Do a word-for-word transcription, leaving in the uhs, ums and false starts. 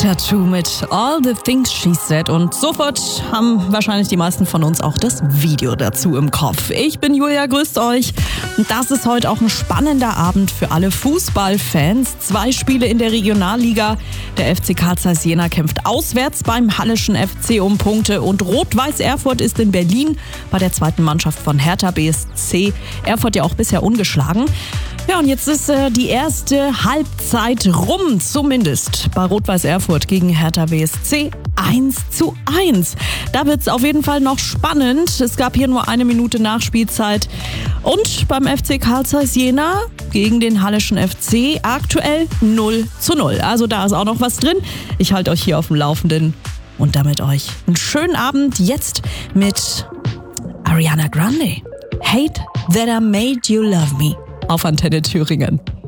Tattoo mit All the Things She Said und sofort haben wahrscheinlich die meisten von uns auch das Video dazu im Kopf. Ich bin Julia, grüßt euch. Und das ist heute auch ein spannender Abend für alle Fußballfans. Zwei Spiele in der Regionalliga. Der F C Carl Zeiss Jena kämpft auswärts beim Hallischen F C um Punkte und Rot-Weiß Erfurt ist in Berlin bei der zweiten Mannschaft von Hertha B S C. Erfurt ja auch bisher ungeschlagen. Ja, und jetzt ist äh, die erste Halbzeit rum, zumindest bei Rot-Weiß Erfurt gegen Hertha B S C. eins zu eins. Da wird es auf jeden Fall noch spannend. Es gab hier nur eine Minute Nachspielzeit. Und beim F C Carl Zeiss Jena gegen den Hallischen F C aktuell null zu null. Also da ist auch noch was drin. Ich halte euch hier auf dem Laufenden und damit euch einen schönen Abend jetzt mit Ariana Grande. Hate That I Made You Love Me auf Antenne Thüringen.